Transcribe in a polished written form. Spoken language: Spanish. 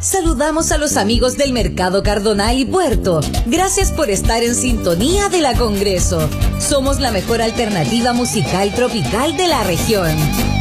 Saludamos a los amigos del Mercado Cardonal y Puerto. Gracias por estar en sintonía de la Congreso. Somos la mejor alternativa musical tropical de la región.